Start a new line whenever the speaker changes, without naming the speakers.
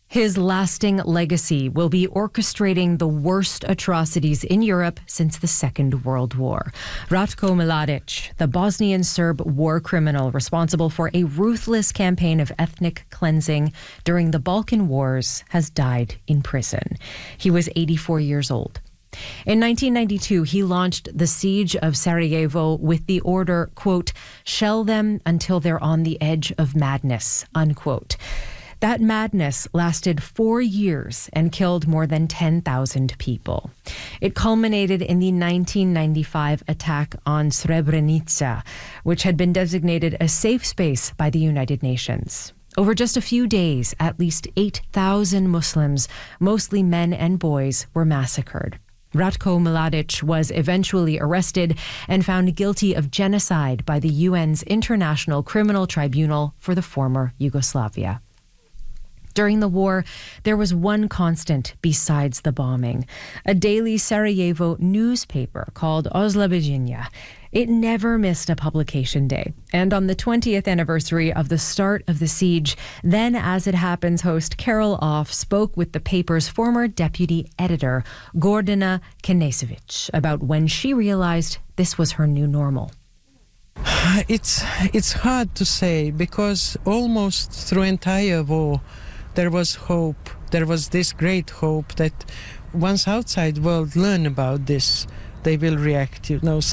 His lasting legacy will be orchestrating the worst atrocities in Europe since the Second World War. Ratko Mladic, the Bosnian Serb war criminal responsible for a ruthless campaign of ethnic cleansing during the Balkan Wars, has died in prison. He was 84 years old. In 1992, he launched the siege of Sarajevo with the order, quote, "Shell them until they're on the edge of madness," unquote. That madness lasted 4 years and killed more than 10,000 people. It culminated in the 1995 attack on Srebrenica, which had been designated a safe space by the United Nations. Over just a few days, at least 8,000 Muslims, mostly men and boys, were massacred. Ratko Mladic was eventually arrested and found guilty of genocide by the UN's International Criminal Tribunal for the former Yugoslavia. During the war, there was one constant besides the bombing: a daily Sarajevo newspaper called Oslobođenje. It never missed a publication day. And on the 20th anniversary of the start of the siege, then As It Happens host Carol Off spoke with the paper's former deputy editor, Gordana Knežević, about when she realized this was her new normal.
It's hard to say, because almost through entire war, there was hope. There was this great hope that once outside world learn about this, they will react,